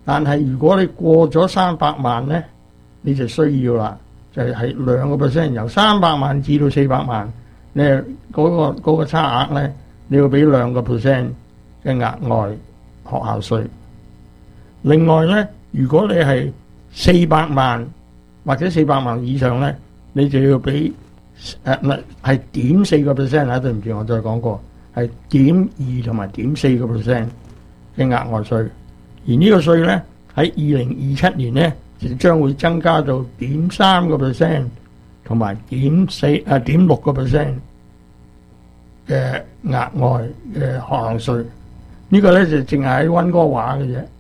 但係如果你過咗300萬咧，你就需要啦，就係2%，由300萬至到400萬，你係嗰個差額咧，你要俾2% 嘅額外學校稅。另外咧，如果你係400萬或者400萬以上咧，你就要俾係0.4%啊！對唔住，我再講過係0.2同埋0.4%嘅額外稅。而呢個稅咧喺2027年咧就將會增加到0.3%同埋0.6% 嘅額外嘅學校稅。呢個咧就淨係喺溫哥華嘅啫。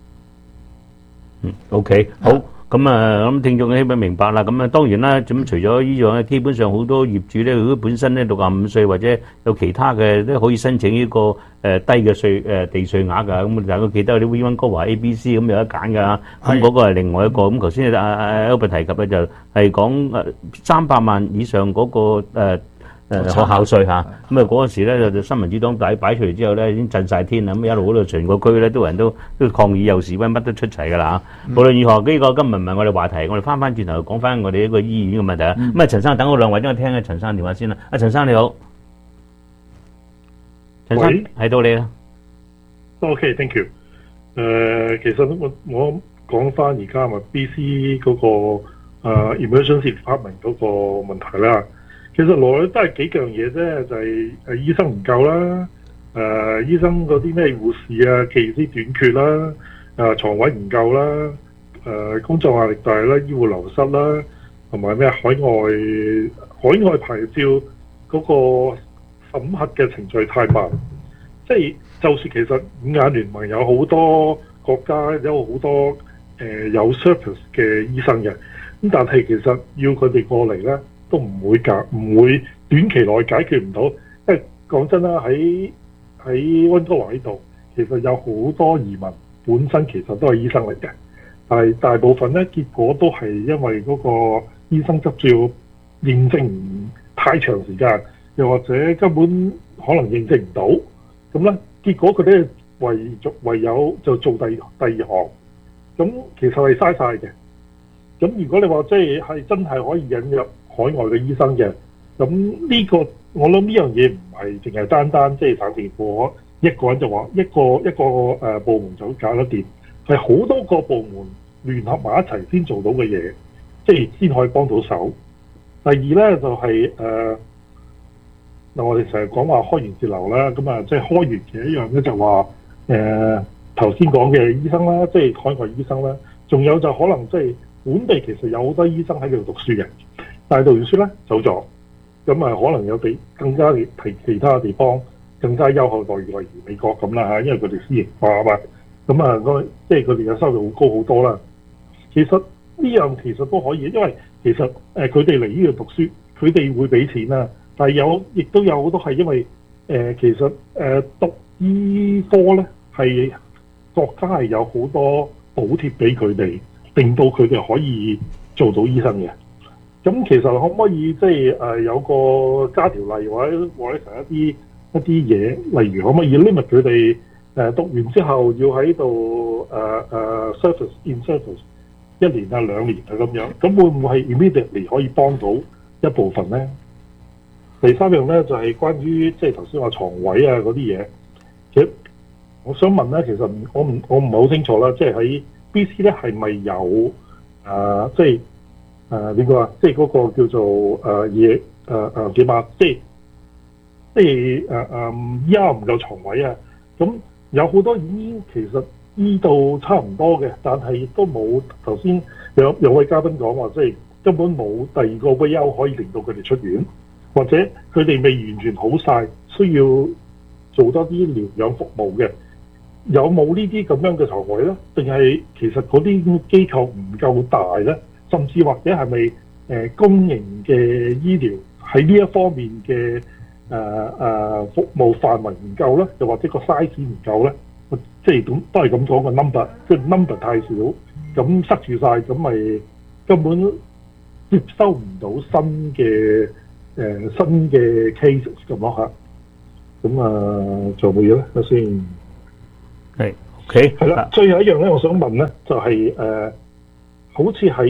OK， 好。咁咁聽眾希望明白啦。咁當然啦，咁除咗呢樣咧，基本上好多業主咧，如果本身咧65歲或者有其他嘅都可以申請呢個低嘅地稅額㗎。咁大家記得有啲溫哥華 ABC 咁有得揀㗎。咁嗰個係另外一個。咁頭先Albert 提及咧就係講300萬以上嗰個學校稅嚇。咁嗰陣時咧就新民主黨擺出嚟之後咧已經震晒天啦。咁一路嗰度全個區咧都人都抗議又示威，乜都出齊㗎啦嚇。無論如何，呢個今日唔係我哋話題，我哋翻轉頭講翻我哋一個醫院嘅問題啊。咁陳生等我2位，等我聽下陳生電話先啦。陳生你好，陳生係到你啦。 OK，thank you。其實我講翻而家咪 BC 嗰個emergency department 嗰個問題啦。其實來都係幾樣嘢啫，就係醫生唔夠啦，醫生嗰啲咩護士啊、技師短缺啦，床位唔夠啦，工作壓力大啦，醫護流失啦，同埋咩海外牌照嗰個審核嘅程序太慢，即係就算其實五眼聯盟有好多國家有好多有 surplus 嘅醫生嘅，咁但係其實要佢哋過嚟咧。都唔會短期內解決唔到，因為講真啦，喺溫哥華呢度，其實有好多移民本身其實都係醫生嚟嘅，但係大部分咧結果都係因為嗰個醫生執照認證唔太長時間，又或者根本可能認證唔到，咁咧結果佢哋唯有就做第二行，咁其實係嘥晒嘅。咁如果你話即係真係可以引入海外嘅醫生嘅，咁呢個我諗呢樣嘢唔係淨係單即係省政府一個人就話一個部門就搞得掂，係好多個部門聯合埋一齊先做到嘅嘢，即係先可以幫到手。第二咧就係嗱我哋成日講話開源節流啦，咁啊即係開源嘅一樣咧就話頭先講嘅醫生啦，即係海外醫生啦，仲有就可能即係本地其實有好多醫生喺度讀書嘅。但係讀完書咧走咗，咁可能有更加其他地方更加優厚待遇，例如美國咁啦嚇，因為佢哋私營化啊嘛，咁即係佢哋嘅收入會高好多啦。其實呢樣其實都可以，因為其實佢哋嚟呢度讀書，佢哋會俾錢啦，但係亦都有好多係因為其實讀醫科咧係國家係有好多補貼俾佢哋，令到佢哋可以做到醫生嘅。咁其實可唔可以即係有個加條例或者成一啲嘢，例如可唔可以 limit 佢哋讀完之後要喺度service in service 1年啊2年啊咁樣，咁會唔會係 immediately 可以幫到一部分咧？第三樣咧就係關於即係頭先話床位啊嗰啲嘢，其實我想問咧，其實我唔係好清楚啦，即係喺 BC 咧係咪有即係？點講啊？即係嗰個叫做嘢點啊？即係依家唔夠床位啊！咁有好多已經其實醫到差唔多嘅，但係亦都冇頭先有位嘉賓講話，即係根本冇第二個退休可以令到佢哋出院，或者佢哋未完全好晒，需要做多啲療養服務嘅。有冇呢啲咁樣嘅床位咧？定係其實嗰啲機構唔夠大咧？甚至或者係咪公營嘅醫療喺呢一方面嘅服務範圍唔夠咧，又或者個 size 唔夠咧？即係咁都係咁講個 number， 即係 number 太少，咁塞住晒，咁咪根本接收唔到新嘅 cases 咁咯嚇。咁做乜嘢咧？首先係 OK， 係啦，最後一樣咧，我想問咧，就係、好似喺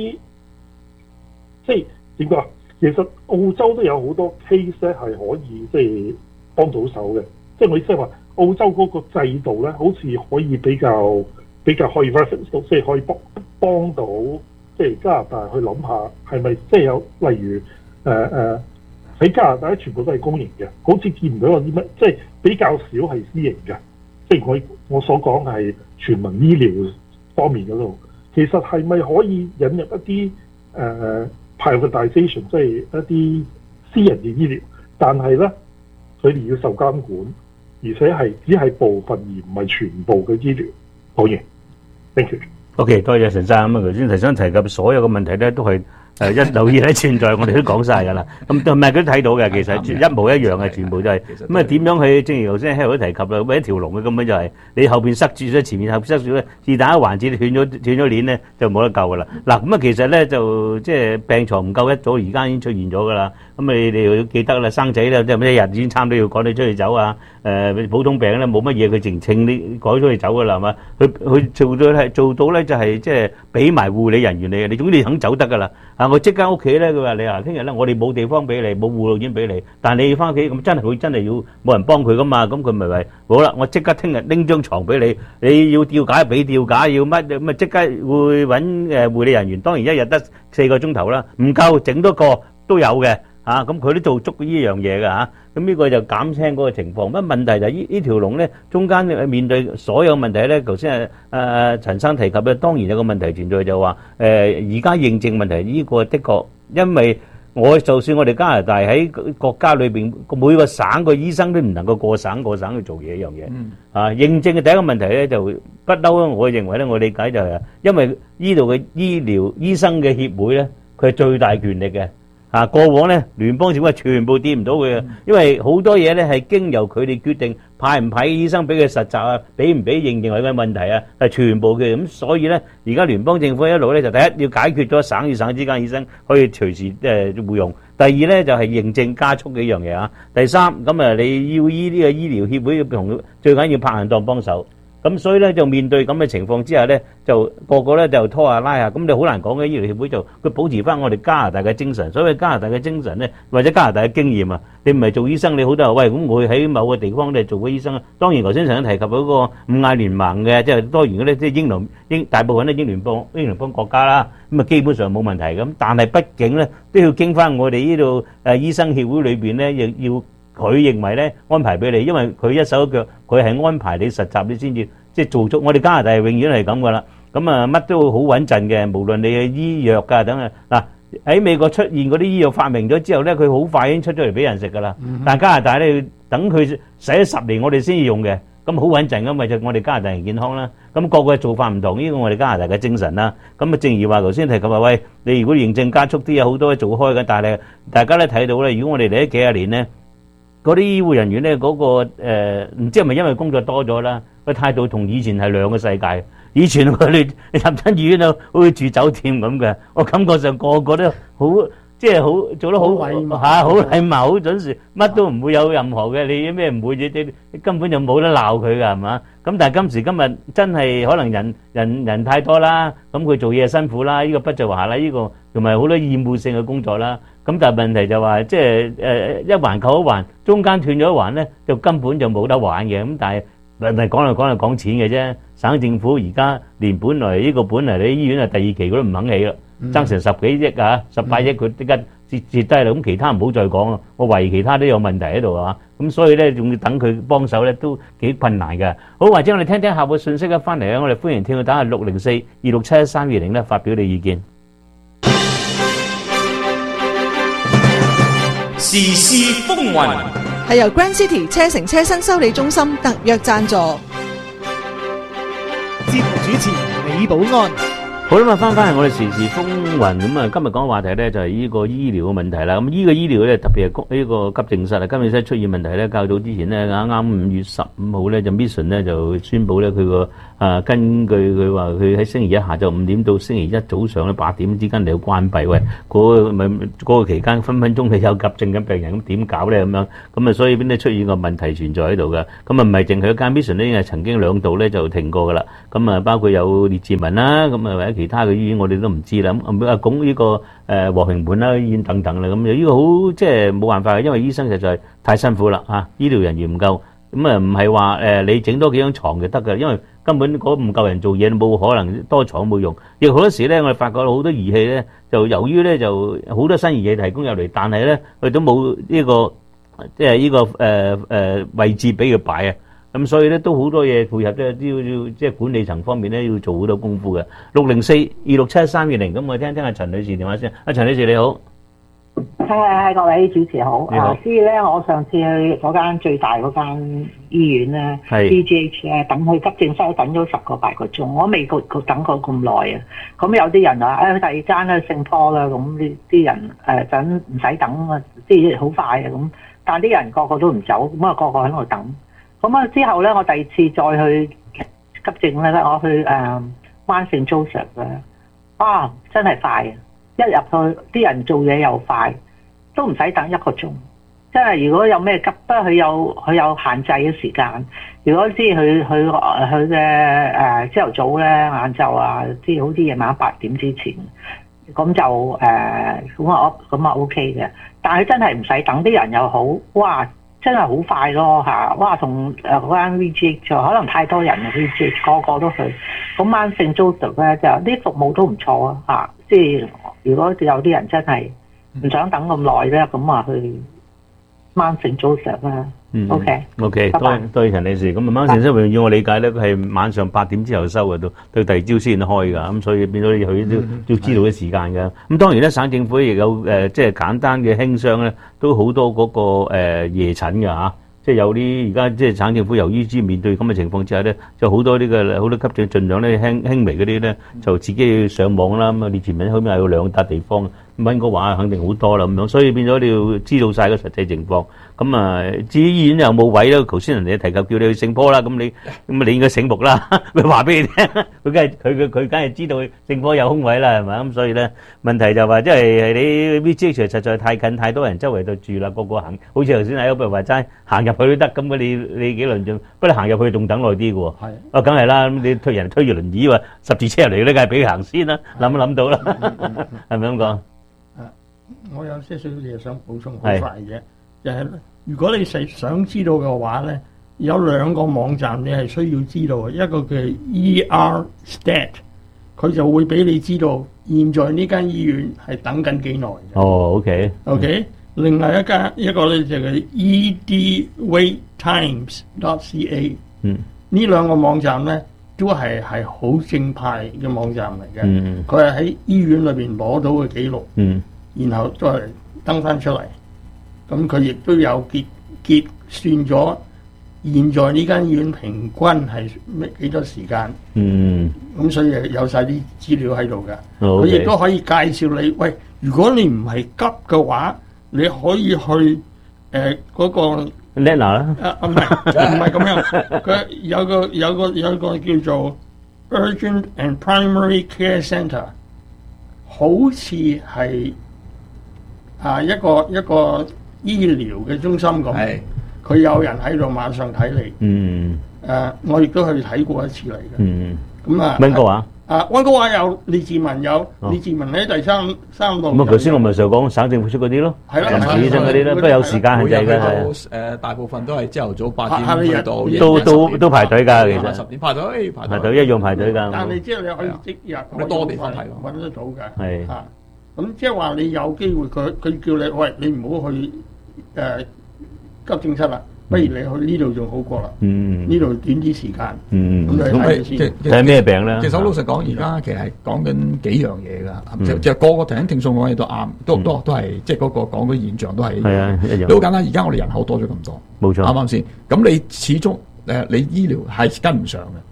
即係點講啊？其實澳洲都有好多 case 咧，係可以即係幫到手嘅。即係我意思係話，澳洲嗰個制度咧，好似可以比較可以 reference 到，即係可以幫到即係加拿大去諗下，係咪即係有例如喺加拿大全部都係公營嘅，好似見唔到有啲乜，即係比較少係私營嘅。即係我所講係全民醫療方面嗰度，其實係咪可以引入一啲privatization， 即係一啲私人嘅醫療，但係咧佢哋要受監管，而且係只係部分而唔係全部嘅醫療。好嘢 ，thank you。 OK， 多謝陳生。咁啊，頭先提想提及所有嘅問題咧，都係一留意喺存在，我哋都講晒㗎啦。咁同埋佢都睇到嘅，其實一模一樣嘅，全部都係。咁啊，點樣去？正如頭先 Harold 都提及啦，一條龍嘅根本就係你後邊塞住咗，前面後邊塞住咧，是但一環節斷咗鏈咧，就冇得救㗎啦。嗱，咁啊，其實咧就即係病床唔夠一早，而家已經出現咗㗎啦。咁你哋要記得啦，生仔咧即係一日已經差唔多要趕你出去走啊。普通病咧冇乜嘢，佢淨稱你改咗去走㗎啦，係嘛？佢做到咧就係即係俾埋護理人員你，總之你肯走得㗎啦。我即刻屋企咧，佢話你話聽日咧，我哋冇地方俾你，冇護老院俾你，但係你翻屋企咁真係佢真係要冇人幫佢噶嘛，咁佢咪話好啦，我即刻聽日拎張床俾你，你要吊架俾吊架，要乜咁啊即刻會揾護理人員，當然一日得4個鐘頭啦，唔夠整多個都有嘅嚇，咁佢都做足呢樣嘢㗎嚇，咁呢個就減輕嗰個情況。乜問題就係呢條龍咧，中間面對所有問題咧，頭先陳生提及咧，當然有個問題存在就話而家認證問題呢個的確，因為就算我哋加拿大喺國家裏邊每個省個醫生都唔能夠過省去做嘢一樣嘢。認證嘅第一個問題咧就不嬲，我認為咧，我理解就係因為呢度嘅醫療醫生嘅協會咧，佢係最大權力嘅。過往咧聯邦政府係全部掂唔到佢嘅，因為好多嘢咧係經由佢哋決定派唔派醫生俾佢實習啊，俾唔俾認為嘅問題啊，係全部嘅。咁所以咧，而家聯邦政府一路咧就第一要解決咗省與省之間醫生可以隨時互用，第二咧就係認證加速嘅一樣嘢啊，第三咁啊你要呢個醫療協會同最緊要拍硬檔幫手。咁所以咧就面對咁嘅情況之下咧，就個個咧就拖下拉下，咁你好難講嘅。醫療協會就佢保持翻我哋加拿大嘅精神，所謂加拿大嘅精神咧，或者加拿大嘅經驗啊，你唔係做醫生，你好多人喂咁我喺某個地方咧做過醫生啊。當然頭先曾經提及嗰個五亞聯盟嘅，即係多元嗰啲，即係大部分都英聯邦國家啦，咁啊基本上冇問題咁。但係畢竟咧都要經翻我哋呢度醫生協會裏邊咧，亦要。佢認為咧安排俾你，因為佢一手一腳，佢係安排你實習，你先至即係做足。我哋加拿大永遠係咁噶啦，咁啊乜都好穩陣嘅，無論你嘅醫藥㗎等啊嗱，喺美國出現嗰啲醫藥發明咗之後咧，佢好快已經出咗嚟俾人食噶啦。但係加拿大咧要等佢使咗10年，我哋先至用嘅，咁好穩陣噶嘛，就我哋加拿大人健康啦。咁個個做法唔同，呢個我哋加拿大嘅精神啦。咁啊，正如話頭先提及話，喂，你如果認證加速啲，有好多嘢做開嘅，但係大家咧睇到咧，如果我哋嚟咗幾廿年咧。嗰啲醫護人員咧，嗰個唔知係咪因為工作多咗啦，個態度同以前係兩個世界。以前佢哋你入親醫院啊，好似住酒店咁嘅，我感覺上個個都好，即係好做得好禮貌嚇，好禮貌，好準時，乜都唔會有任何嘅你咩唔會，你根本就冇得鬧佢㗎，係嘛？咁但係今時今日真係可能人太多啦，咁佢做嘢辛苦啦，呢個不在話啦，呢個同埋好多厭惡性嘅工作啦。咁但係問題就話，即係一環扣一環，中間斷咗一環咧，就根本就冇得玩嘅。咁但係問題講嚟講錢嘅啫。省政府而家連本來你醫院係第二期佢都唔肯起啦，爭成10幾億啊，18億佢即刻截低啦。咁其他唔好再講啦，我懷疑其他都有問題喺度啊。咁所以咧仲要等佢幫手咧，都幾困難嘅。好，或者我哋聽聽下個信息咧，翻嚟咧，我哋歡迎聽佢打下604-267-1320咧，發表你意見。 時事風雲係由 Grand City 車城車身修理中心特約贊助。 節目主持李寶安。 好啦，翻返嚟我哋時事風雲咁啊，今日講嘅話題咧就係呢個醫療嘅問題啦。咁呢個醫療咧特別係呢個急症室啊，急症室出現問題咧，較早之前咧啱啱5月15號咧就 Mission 咧就宣布咧佢個根據佢話佢喺星期一下晝5點到星期一早上咧8點之間嚟到關閉，喂嗰個期間分分鐘你有急症嘅病人咁點搞咧咁樣？咁啊所以邊咧出現個問題存在喺度嘅。咁啊唔係淨係間 Mission 咧，曾經2度咧就停過噶啦。咁啊包括有列治文啦，咁啊或者其他嘅醫院我哋都唔知啦。咁講呢個和平門啦醫院等等啦，咁呢個好即係冇辦法嘅，因為醫生實在太辛苦啦嚇，醫療人員唔夠。咁啊唔係話你整多幾張床就得㗎，因為根本嗰唔夠人做嘢，冇可能多床冇用。亦好多時咧，我哋發覺好多儀器咧，就由於咧就好多新儀器提供入嚟，但係咧佢都冇呢個即係呢個位置俾佢擺啊。咁所以咧都好多嘢配合咧，都要即係管理層方面咧要做好多功夫嘅。604-267-320，咁我聽聽阿陳女士電話先。阿陳女士你好， 係各位主持好。 你好。 所以咧，我上次去嗰間最大嗰間醫院咧，BGH 咧，等去急症室等咗10個8個鐘，我未等過咁耐啊。咁有啲人話去第二間咧聖坡啦，咁啲人等唔使等啊，即係好快啊咁。但係啲人個個都唔走，咁啊個個喺度等。咁啊之後咧，我第二次再去急症咧，我去灣聖 Joseph 咧，真係快啊！一入去啲人做嘢又快，都唔使等1個鐘。真係如果有咩急，不過佢有限制嘅時間。如果知佢嘅朝頭早咧、晏晝啊，即係好似夜晚8點之前，咁就咁啊 OK 嘅。但係真係唔使等，啲人又好，哇！真係好快咯嚇！哇，同嗰間 VGH 就可能太多人啦 ，VGH 個個都去。咁晚聖 Joseph 咧就啲服務都唔錯啊嚇！即係如果有啲人真係唔想等咁耐咧，咁啊去晚聖 Joseph 啦。OK， 多謝陳女士。咁啊，晚聖 Joseph要我理解咧，佢係晚上8點之後收嘅，到第二朝先開㗎。咁所以變咗佢都知道啲時間㗎。咁當然咧，省政府亦有即係簡單嘅輕傷咧，都好多嗰個夜診㗎嚇。即係有啲而家即係省政府由於面對咁嘅情況之下咧，就好多呢個好多急症盡量咧輕微嗰啲咧，就自己上網啦。咁啊，列治文後面有2笪地方，咁溫哥華肯定好多啦咁樣，所以變咗你要知道晒個實際情況。咁啊，至於醫院有冇位咧？頭先人哋提及叫你去聖坡啦，咁你應該醒目啦，佢話俾你聽，佢梗係知道聖坡有空位啦，係咪？咁所以咧問題就話即係你 VGH 實在太近，太多人周圍度住啦，個個行，好似頭先喺嗰話齋行入去都得，咁你幾輪鐘，不過行入去仲等耐啲嘅喎。係。梗係啦，咁你推人推住輪椅話10字車入嚟咧，梗係俾佢行先啦，諗到啦，係咪咁講？ 我有些少嘢想補充，好快嘅，就係如果你想知道嘅話咧，有2個網站你係需要知道嘅，一個叫 ER-Stat， 佢就會俾你知道現在呢間醫院係等緊幾耐。 哦 ，OK， 另外一個咧就係 edwaittimes.ca， 呢2個網站咧都係好正派嘅網站嚟嘅，佢係喺醫院裏邊攞到嘅記錄，然後再登翻出嚟，咁佢亦都有結算咗現在呢間醫院平均係幾多時間，咁所以有晒啲資料喺度嘅，佢亦都可以介紹你，喂，如果你唔係急嘅話，你可以去嗰個 Lena 啦， 唔係咁樣，佢有個叫做 Urgent and Primary Care Centre， 好似係一個醫療嘅中心咁，佢有人喺度馬上睇你。我亦都去睇過一次嚟嘅。咁啊， 溫哥華溫哥華有列治文，列治文喺第三度。 咁頭先我咪就講省政府出嗰啲咯，人事醫生嗰啲咧，不過有時間限制嘅。 大部分都係朝頭早8點去到，都排隊㗎，其實 10點排隊一樣排隊㗎。 但係即係你可以即日多地方睇揾得到嘅。 係咁即係話你有機會，佢叫你，喂，你唔好去急症室啦，不如你去呢度仲好過啦。呢度短啲時間。咁你睇先。 睇咩病咧？ 其實老實講，而家其實係講緊幾樣嘢㗎。就個個聽眾講嘢都啱，都係即係嗰個講嘅現象都係一樣。好簡單，而家我哋人口多咗咁多， 冇錯， 啱啱先？咁你始終你醫療係跟唔上嘅。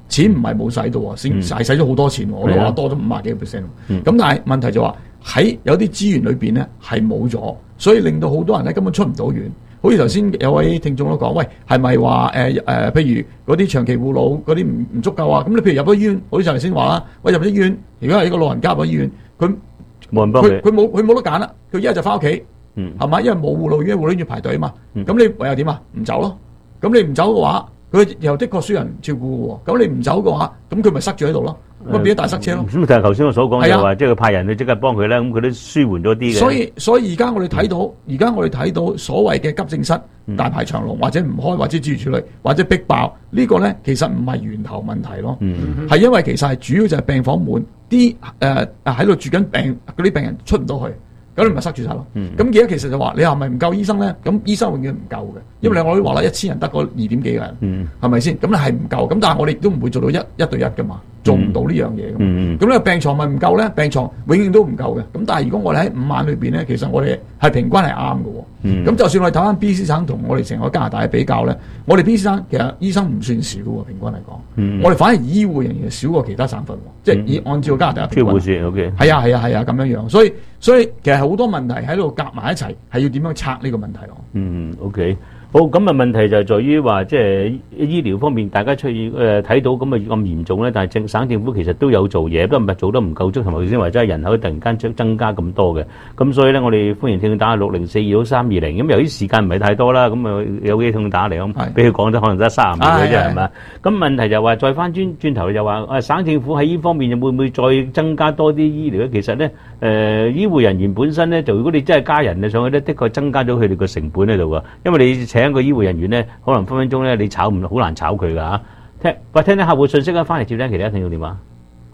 錢唔係冇使到喎，先係使咗好多錢喎，我都話多咗50幾%。咁但係問題就話喺有啲資源裏邊咧係冇咗，所以令到好多人咧根本出唔到院。好似頭先有位聽眾都講，喂，係咪話譬如嗰啲長期護老嗰啲唔足夠啊？咁你譬如入咗醫院，好似頭先話啦，喂，入咗醫院，如果係一個老人家入咗醫院，佢冇人幫佢， 佢冇得揀啦，佢一係就翻屋企，係嘛？因為冇護老院，護老院要排隊啊嘛。咁你唯有點啊？唔走咯。咁你唔走嘅話，佢又的確需要人照顧喎。咁你唔走嘅話，咁佢咪塞住喺度咯。咁變咗大塞車咯。 咁就係頭先我所講就話，即係佢派人去即刻幫佢咧，咁佢都舒緩咗啲嘅。 所以而家我哋睇到，所謂嘅急症室大排長龍，或者唔開，或者諸如此類，或者逼爆呢個咧，其實唔係源頭問題咯。係因為其實係主要就係病房滿，啲喺度住緊病嗰啲病人出唔到去。咁你咪塞住晒咯。咁而家其實就話你係咪唔夠醫生咧？咁醫生永遠唔夠嘅，因為我都話啦，1000人得個2點幾個人，係咪先？咁你係唔夠。咁但係我哋都唔會做到一對一噶嘛，做唔到呢樣嘢噶嘛。咁呢個病床咪唔夠咧？病床永遠都唔夠嘅。咁但係如果我哋喺5晚裏邊咧，其實我哋係平均係啱嘅。咁就算我哋睇翻 B.C 省同我哋成個加拿大嘅比較咧，我哋 B.C 省其實醫生唔算少喎，平均嚟講。我哋反而醫護人員少過其他省份，即係按照加拿大嘅平均。係啊咁樣樣，所以其實好多問題喺度夾埋一齊，係要點樣拆呢個問題咯。 OK。好，咁啊問題就係在於話，即係醫療方面，大家出現睇到咁嚴重咧，但係省政府其實都有做嘢，不過唔係做得唔夠足，同埋頭先話真係人口突然間增加咁多嘅，咁所以咧我哋歡迎聽眾打604-26320，咁由於時間唔係太多啦，咁啊有幾通打嚟咁，俾佢講得可能得30秒嘅啫，係咪？咁問題就話再翻轉頭就話，省政府喺呢方面會唔會再增加多啲醫療咧？其實咧，醫護人員本身咧，就如果你真係加人上去咧，的確增加咗佢哋個成本喺度㗎，因為你請個醫護人員咧，可能分分鐘咧，你炒唔好難炒佢噶嚇。聽客戶信息啦，翻嚟接聽其他聽眾電話。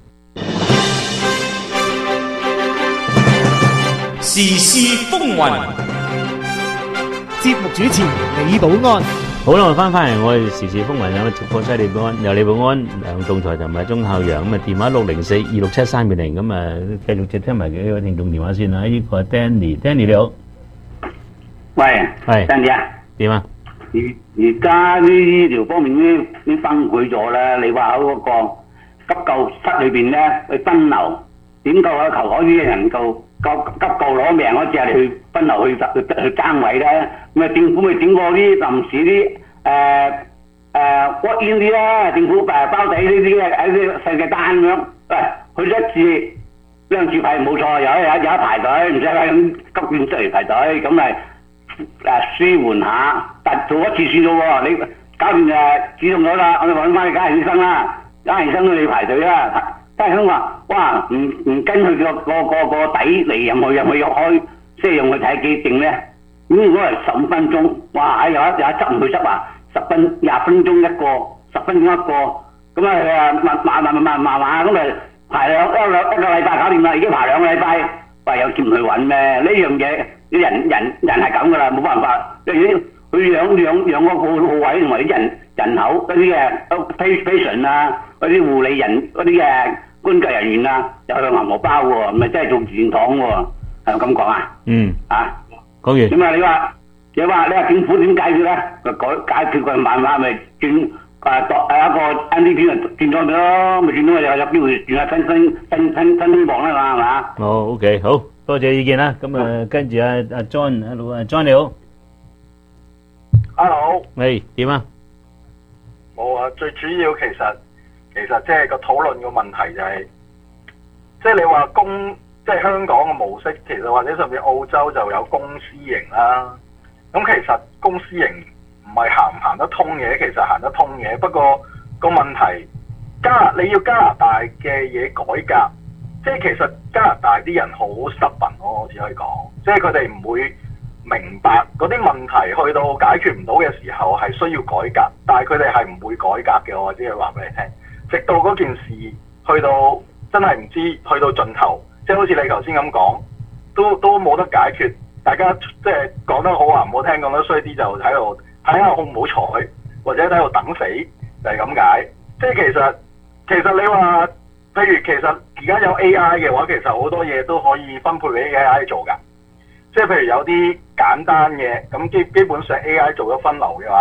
時事風雲， 節目主持李寶安。 好啦，我翻嚟我哋時事風雲有直播室李寶安，有李寶安、梁仲才同埋鐘孝陽咁啊，電話604-267-320咁啊，繼續接聽埋幾位聽眾電話先啦。呢個係 Danny 你好， 喂， 係 Danny 啊， 點啊？ 而家啲醫療方面已經崩潰咗啦！你話喺嗰個急救室裏邊咧去分流，點夠啊？求可啲人夠急救攞命嗰隻，你去分流去爭位咧？咁啊，政府咪整過啲臨時啲work in 啲啦，政府包底呢啲喺啲細嘅單咁樣，喂，去一次兩次排冇錯，有一排隊，唔使喺咁急症室嚟排隊，咁咪。舒緩下，但做一次算咗喎。你搞掂止痛咗啦，我哋揾翻你家人醫生啦，家人醫生都要排隊啦。家人醫生話：哇，唔跟佢個底嚟入去開，即係用去睇幾症咧。咁如果係15分鐘，哇！有一執唔去執啊，20分鐘一個，10分鐘一個，咁啊慢咁咪排一個禮拜搞掂啦，已經排2個禮拜，喂，有接唔去揾咩？呢樣嘢。啲人係咁噶啦，冇辦法。佢養個鋪位同埋啲人口嗰啲嘅 patient 啊，嗰啲護理人嗰啲嘅官級人員啊，又向銀荷包喎，唔係真係做善堂喎，係咪咁講啊？講完。點啊？你話政府點解決咧？解決佢辦法咪轉一個 NDP 轉咗佢咯，咪轉咗佢有機會轉下新希望啦嘛，係嘛？ 好 OK 好。多謝意見啦，咁啊跟住阿 John 你好 ，Hello， 喂點啊？ 冇啊，最主要其實即係個討論個問題就係，即係你話即係香港嘅模式，其實或者甚至澳洲就有公私營啦。咁其實公私營唔係行唔行得通嘅，其實行得通嘅。不過個問題你要加拿大嘅嘢改革。即係其實加拿大啲人好stubborn咯，我只可以講，即係佢哋唔會明白嗰啲問題去到解決唔到嘅時候係需要改革，但係佢哋係唔會改革嘅，我只係話俾你聽。直到嗰件事去到真係唔知去到盡頭，即係好似你頭先咁講，都冇得解決。大家即係講得好話唔好聽，講得衰啲就喺度睇下好唔好彩，或者喺度等死，就係咁解。即係其實你話。譬如其實而家有 AI 嘅話，其實好多嘢都可以分配俾 AI 做㗎。即係譬如有啲簡單嘅，咁基本上 AI 做咗分流嘅話，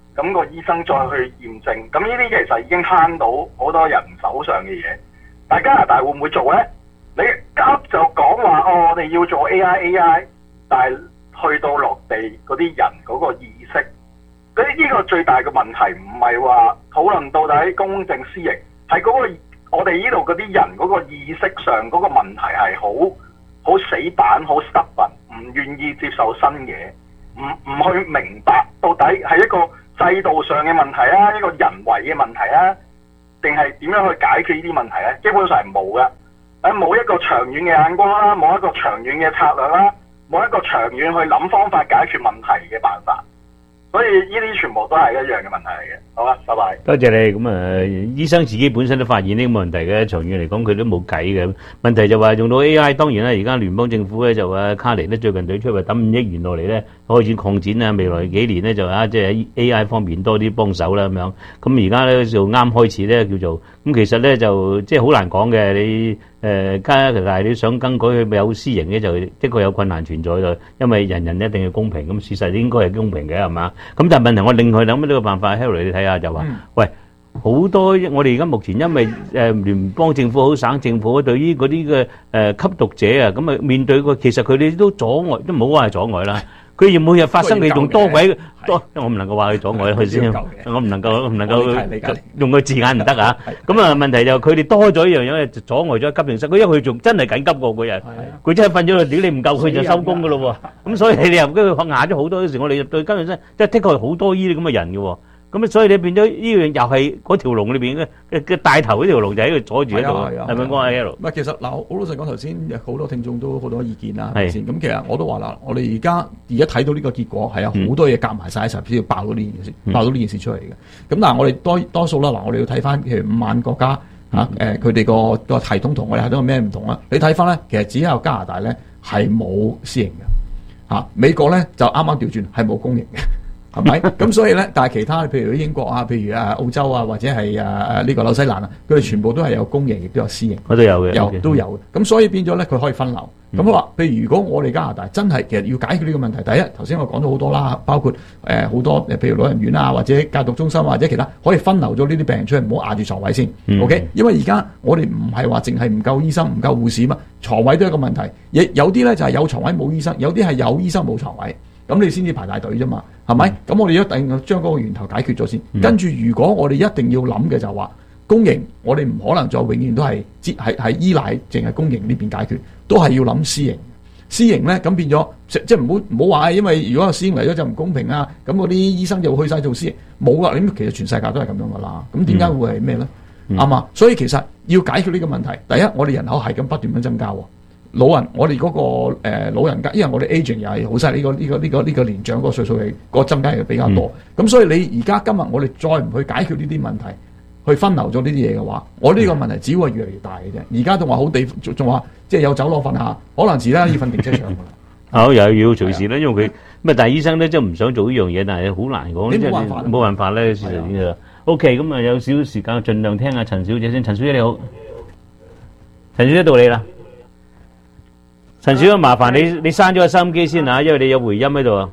咁個醫生再去驗證，咁呢啲其實已經慳到好多人手上嘅嘢。但加拿大會唔會做呢？你急就講話我哋要做 AI， 但係去到落地嗰啲人嗰個意識，呢個最大嘅問題唔係話討論到底公正私營，係嗰個我哋呢度嗰啲人嗰個意識上嗰個問題係好死板、好 stubborn， 唔願意接受新嘢，唔去明白到底係一個制度上嘅問題啊，一個人為嘅問題啊，定係點樣去解決呢啲問題咧？基本上係冇嘅，冇一個長遠嘅眼光啦，冇一個長遠嘅策略啦，冇一個長遠去諗方法解決問題嘅辦法。所以呢啲全部都係一樣嘅問題嚟嘅。好啊，拜拜。 多謝你。咁醫生自己本身都發現呢個問題嘅，長遠嚟講佢都冇計嘅。問題就話用到 AI， 當然啦，而家聯邦政府咧就話卡尼咧最近隊出話抌5億元落嚟咧，開始擴展啊，未來幾年咧就即係喺 AI 方面多啲幫手啦咁樣。咁而家咧就啱開始咧叫做咁，其實咧就即係好難講嘅。你加拿大你想更改佢有私營嘅就的確有困難存在嘅，因為人人一定要公平，咁事實應該係公平嘅係嘛？咁但係問題我另外諗呢個辦法 ，Harry 你睇下就話，喂，好多我哋而家目前因為聯邦政府好省政府對於嗰啲嘅吸毒者啊，咁啊面對其實佢哋都阻礙，都唔好話係阻礙啦。佢要每日發生嘅仲多鬼多，我唔能夠話佢阻礙佢先，我唔能夠用個字眼唔得啊！咁啊問題就佢哋多咗一樣嘢，就阻礙咗急症室。佢因為佢仲真係緊急過嗰日，佢真係瞓咗度，屌你唔夠佢就收工噶咯喎！咁所以你又跟佢壓咗好多時，我哋入到急症室，即係的確係好多呢啲咁嘅人嘅喎。咁所以你變咗呢樣又係嗰條龍裏邊嘅帶頭嗰條龍就喺度阻住喺度，係咪講阿 L？ 唔係，其實嗱，好老實講，頭先好多聽眾都好多意見啦，係先。咁其實我都話啦，我哋而家睇到呢個結果係有好多嘢夾埋晒一齊先要爆到呢件事，爆到呢件事出嚟嘅。咁但係我哋多數啦，嗱，我哋要睇翻譬如5萬國家嚇佢哋個系統同我哋系統有咩唔同啊？你睇翻咧，其實只有加拿大咧係冇私營嘅嚇，美國咧就啱啱調轉係冇公營嘅。係咪？咁所以咧，但係其他譬如英國啊，譬如澳洲啊，或者係呢個紐西蘭啊，佢哋全部都係有公營，亦都有私營。 我都有嘅， 都有嘅。咁所以變咗咧，佢可以分流。咁我話，譬如如果我哋加拿大真係其實要解決呢個問題，第一頭先我講咗好多啦，包括好多譬如老人院啊，或者戒毒中心或者其他，可以分流咗呢啲病人出去，唔好壓住床位先。OK， 因為而家我哋唔係話淨係唔夠醫生、唔夠護士嘛，床位都係一個問題。亦有啲咧就係有床位冇醫生，有啲係有醫生冇床位。咁你先至排大隊啫嘛，係咪？咁我哋一定要將嗰個源頭解決咗先。跟住，如果我哋一定要諗嘅就係話，公營我哋唔可能再永遠都係依賴淨係公營呢邊解決，都係要諗私營。私營咧咁變咗，即係唔好話，因為如果私營嚟咗就唔公平啊，咁嗰啲醫生就會去晒做私營，冇啊！咁其實全世界都係咁樣噶啦。咁點解會係咩咧？啱嘛？所以其實要解決呢個問題，第一我哋人口係咁不斷咁增加喎。老人，我哋嗰個老人家，因為我哋 aging 又係好犀利，呢個年長嗰個歲數係個增加係比較多。咁所以你而家今日我哋再唔去解決呢啲問題，去分流咗呢啲嘢嘅話，我呢個問題只會越嚟越大嘅啫。而家仲話好地，仲話即係有走廊瞓下，可能遲啦要瞓停車場㗎啦。 好，又要隨時咧，因為佢咁啊，但係醫生咧真係唔想做呢樣嘢，但係好難講。 你冇辦法， 冇辦法咧，事實點㗎？OK，咁啊有少少時間，盡量聽下陳小姐先。陳小姐你好，陳小姐到你啦。陳小姐，麻煩你閂咗個收音機先嚇，因為你有回音喺度啊。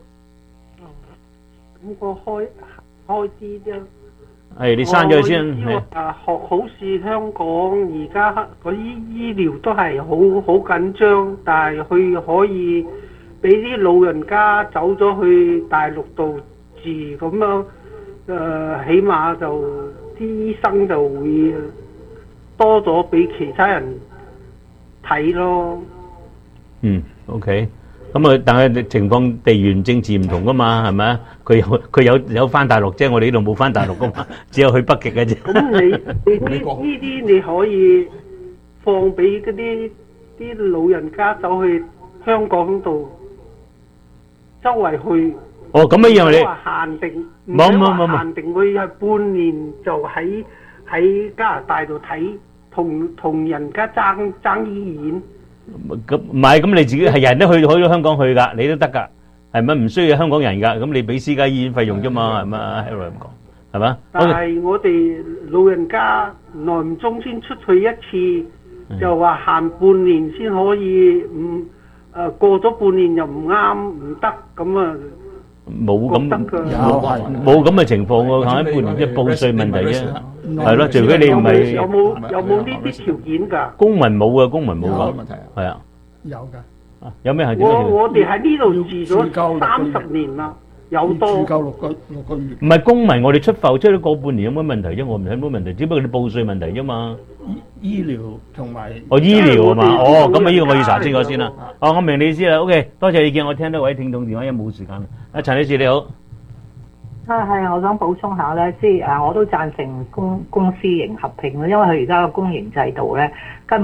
咁我開啲啫。 係，你閂咗佢先。 好似香港而家嗰啲醫療都係好緊張，但係佢可以俾啲老人家走咗去大陸度住，咁樣起碼就啲醫生就會多咗俾其他人睇咯。 OK， 咁啊，但係情況地緣政治唔同噶嘛，係咪啊？佢有翻大陸啫，我哋呢度冇翻大陸噶嘛，只有去北極嘅啫。 咁你呢啲你可以放俾嗰啲老人家走去香港度周圍去。 哦，咁一樣你限定，唔係話限定佢係半年就喺加拿大度睇，同人家爭醫院。 咁唔係，咁你自己係人都去咗香港去㗎，你都得㗎，係咪？唔需要香港人㗎，咁你俾私家醫院費用啫嘛，係咪啊 Harry 咁講，係嘛？ 但係我哋老人家耐唔中先出去一次，就話限半年先可以，過咗半年又唔啱唔得，咁啊冇咁冇咁嘅情況喎，一般即係報稅問題啫，係咯，除非你唔係有冇呢啲條件㗎？ 公民冇啊，公民冇㗎，係啊， 有㗎。 有咩係點？ 我哋喺呢度住咗30年啦，有多住夠6個月。 唔係公民，我哋出埠出咗個半年有乜問題啫？我唔睇冇問題，只不過你報稅問題啫嘛。 醫療同埋醫療啊嘛，咁啊呢個我要查清楚先啦。我明你意思啦。OK， 多謝意見，我聽到位聽眾電話，因為冇時間。陳女士你好。 係，我想補充下咧，即係我都贊成公私營合併咯，因為佢而家個公營制度咧，根